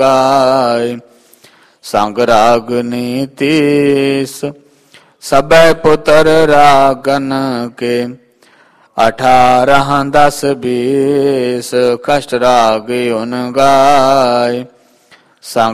ਗਾਏ। ਸੰਗ ਰਾਗਨੀ ਤੀਸ ਸਭੈ ਪੁੱਤਰ ਰਾਗਨ ਕੇ। 18 10 20 ਕਸ਼ਟ ਰਾਗ ਉਨ ਗਾਏ। ਸੰਗ